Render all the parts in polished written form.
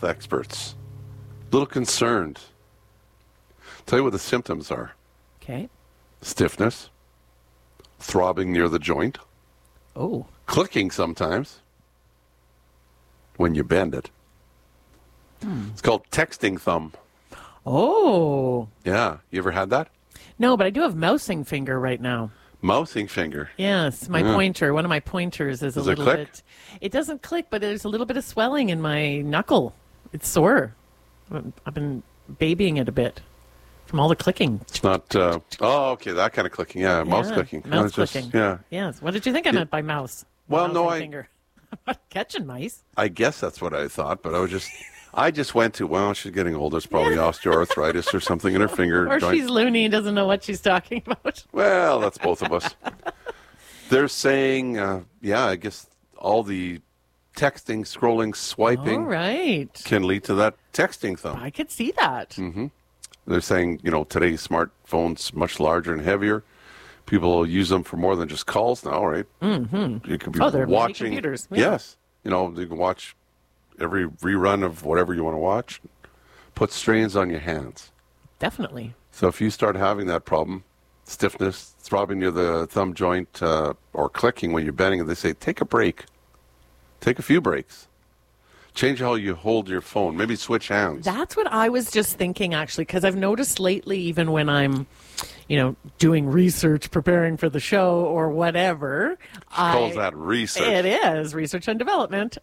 health experts. A little concerned. Tell you what the symptoms are. Okay. Stiffness, throbbing near the joint, Oh. clicking sometimes when you bend it. It's called texting thumb. Oh. Yeah. You ever had that? No, but I do have mousing finger right now. Mousing finger. Yes, my pointer. One of my pointers is Does a it little click? bit. It doesn't click, but there's a little bit of swelling in my knuckle. It's sore. I've been babying it a bit from all the clicking. It's not, okay, that kind of clicking. Yeah, mouse clicking. Mouse It's just- clicking. yeah. Yes. What did you think I meant by mouse? Well, no, Mousing I- finger. I'm not catching mice. I guess that's what I thought, but I just went to, well, she's getting older. It's probably osteoarthritis or something in her finger Or joint. she's loony and doesn't know what she's talking about. Well, that's both of us. They're saying, I guess all the texting, scrolling, swiping All right. can lead to that texting thumb. I could see that. Mm-hmm. They're saying, today's smartphones much larger and heavier. People use them for more than just calls now, right? Mm-hmm. You could be They're mini watching. computers. Yeah. Yes. You can watch every rerun of whatever you want to watch. Put strains on your hands. Definitely. So if you start having that problem, stiffness, throbbing near the thumb joint, or clicking when you're bending, they say, take a break. Take a few breaks. Change how you hold your phone. Maybe switch hands. That's what I was just thinking, actually, because I've noticed lately, even when I'm, doing research, preparing for the show or whatever. Calls that research. It is research and development.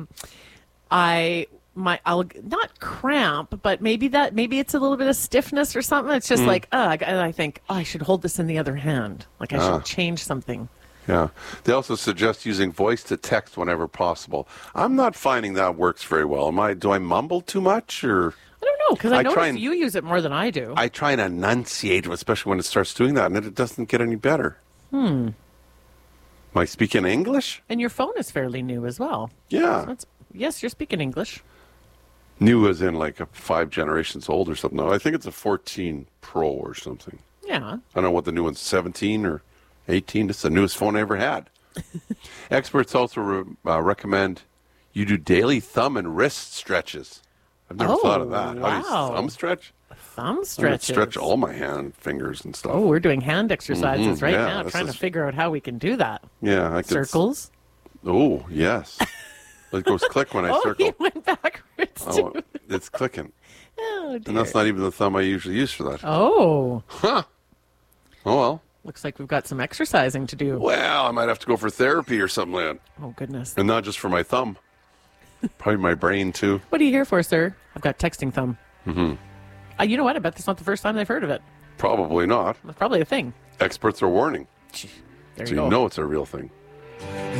I'll not cramp, but maybe it's a little bit of stiffness or something. It's just like, and I think, I should hold this in the other hand. Like I should change something. Yeah. They also suggest using voice to text whenever possible. I'm not finding that works very well. Do I mumble too much, or I don't know, because I try notice and- you use it more than I do. I try and enunciate, especially when it starts doing that, and it doesn't get any better. Am I speaking English? And your phone is fairly new as well. Yeah. Yes, you're speaking English. New as in like 5 generations old or something. No, I think it's a 14 Pro or something. Yeah. I don't know what the new one's, 17 or 18. It's the newest phone I ever had. Experts also recommend you do daily thumb and wrist stretches. I've never thought of that. How do wow. you thumb stretch? Thumb I'm gonna stretches. stretch all my hand fingers and stuff. Oh, we're doing hand exercises right yeah, now, this trying to is- figure out how we can do that. Yeah, I could. Circles. Oh, yes. It goes click when I Oh, circle. he went backwards Oh, too. it's clicking. Oh, And dear. that's not even the thumb I usually use for that. Oh, Huh. Oh, well. looks like we've got some exercising to do. Well, I might have to go for therapy or something like that. Oh, goodness. And not just for my thumb. Probably my brain, too. What are you here for, sir? I've got texting thumb. Mm-hmm. You know what? I bet that's not the first time they've heard of it. Probably not. It's probably a thing. Experts are warning. There So you go. you know it's a real thing.